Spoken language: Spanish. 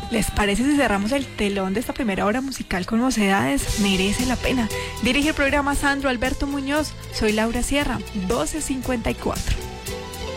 ¿Les parece si cerramos el telón de esta primera hora musical con Mocedades? Merece la pena. Dirige el programa Sandro Alberto Muñoz. Soy Laura Sierra, 12:54.